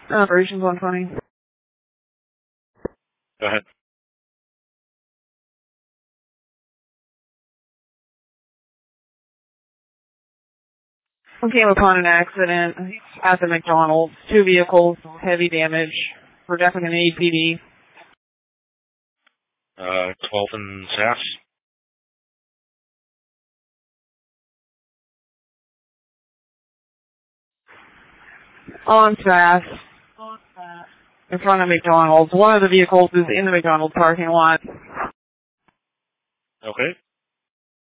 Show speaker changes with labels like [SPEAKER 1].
[SPEAKER 1] Operations 120.
[SPEAKER 2] Go ahead.
[SPEAKER 1] Came upon an accident at the McDonald's. 2 vehicles, heavy damage. We're definitely going to need PD.
[SPEAKER 2] 12 and SAS.
[SPEAKER 1] On fast. In front of McDonald's. One of the vehicles is in the McDonald's parking lot.
[SPEAKER 2] Okay.